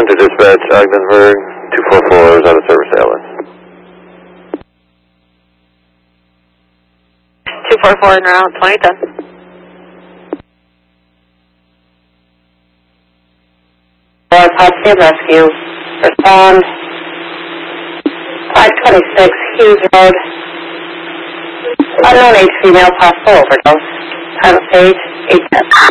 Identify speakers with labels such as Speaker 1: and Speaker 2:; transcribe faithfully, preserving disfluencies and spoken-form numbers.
Speaker 1: to dispatch, Ogdensburg, two four four is out of service, Alice.
Speaker 2: two four four en route, twenty ten.
Speaker 3: Four, Potsdam Rescue. Respond. five twenty-six Hughes Road. Unknown age female, possible overdose. Time of stage, eight ten.